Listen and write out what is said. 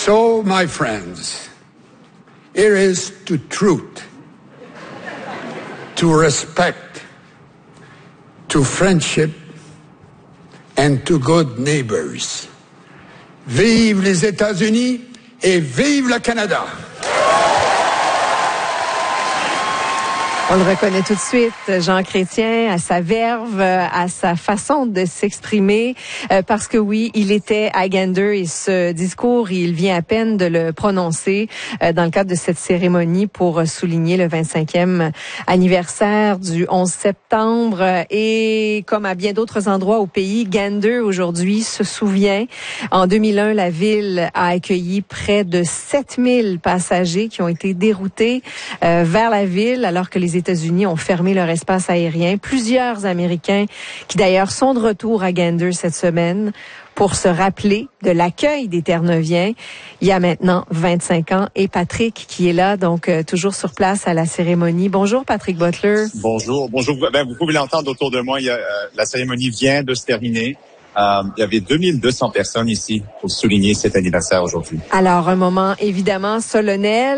So, my friends, here is to truth, to respect, to friendship, and to good neighbors. Vive les États-Unis et vive le Canada! On le reconnaît tout de suite, Jean Chrétien, à sa verve, à sa façon de s'exprimer, parce que oui, il était à Gander et ce discours, il vient à peine de le prononcer dans le cadre de cette cérémonie pour souligner le 25e anniversaire du 11 septembre. Et comme à bien d'autres endroits au pays, Gander aujourd'hui se souvient. En 2001, la ville a accueilli près de 7000 passagers qui ont été déroutés vers la ville alors que les États-Unis ont fermé leur espace aérien. Plusieurs Américains qui d'ailleurs sont de retour à Gander cette semaine pour se rappeler de l'accueil des Terre-Neuviens il y a maintenant 25 ans. Et Patrick qui est là, donc toujours sur place à la cérémonie. Bonjour Patrick Butler. Bonjour. Ben, vous pouvez l'entendre autour de moi. La cérémonie vient de se terminer. Il y avait 2200 personnes ici pour souligner cet anniversaire aujourd'hui. Alors un moment évidemment solennel.